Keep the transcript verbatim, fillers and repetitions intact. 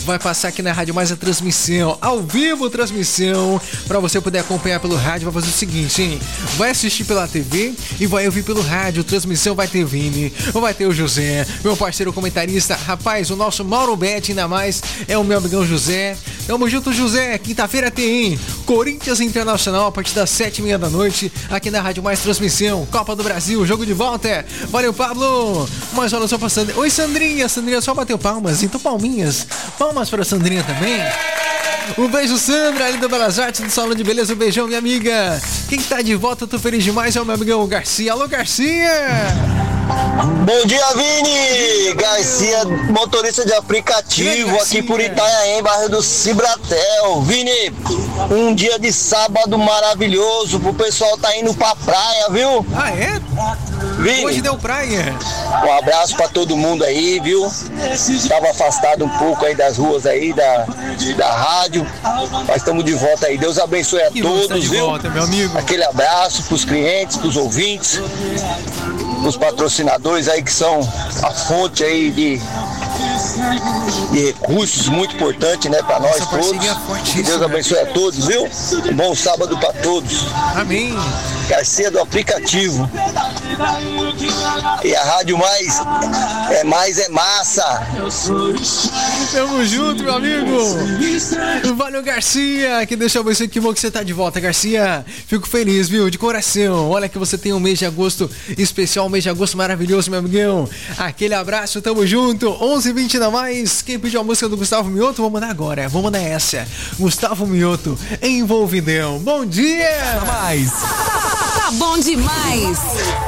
vai passar aqui na Rádio Mais a transmissão, ao vivo transmissão, pra você poder acompanhar pelo rádio. Vai fazer o seguinte, hein? Vai assistir pela T V e vai ouvir pelo rádio. Transmissão vai ter Vini, vai ter o José, meu parceiro comentarista. Rapaz, o nosso Mauro Betti ainda mais é o meu amigão José. Tamo junto, José. Quinta-feira tem Corinthians Internacional a partir das sete e meia da noite aqui na Rádio Mais transmissão. Copa do Brasil, jogo de volta. Valeu, Pablo. Mais uma só pra Sandrinha. Oi, Sandrinha. Sandrinha só bateu palmas, então palminhas. Palmas pra Sandrinha também. Um beijo, Sandra, ali do Belas Artes, do Salão de Beleza. Um beijão, minha amiga. Quem tá de volta, tô feliz demais, é o meu amigão Garcia. Alô, Garcia. Bom dia, Vini! Garcia, motorista de aplicativo aqui por Itanhaém, bairro do Cibratel. Vini, um dia de sábado maravilhoso pro pessoal tá indo pra praia, viu? Ah, é? Vini, hoje deu praia. Um abraço pra todo mundo aí, viu? Tava afastado um pouco aí das ruas aí, da, da rádio, mas estamos de volta aí. Deus abençoe a que todos, de viu? Volta, meu amigo. Aquele abraço pros clientes, pros ouvintes, os patrocinadores aí que são a fonte aí de, de recursos muito importante, né, para nós todos. Que Deus abençoe a todos, viu? Um bom sábado para todos. Amém. Garcia do aplicativo. E a Rádio Mais é mais é massa. Tamo junto, meu amigo. Valeu, Garcia. Que deixa eu ver, que bom que você tá de volta, Garcia. Fico feliz, viu? De coração. Olha que você tem um mês de agosto especial, um mês de agosto maravilhoso, meu amigão. Aquele abraço, tamo junto. onze e vinte na Mais. Quem pediu a música do Gustavo Mioto, vou mandar agora. Vou mandar essa. Gustavo Mioto, Envolvidão. Bom dia. Mais. Tá bom demais.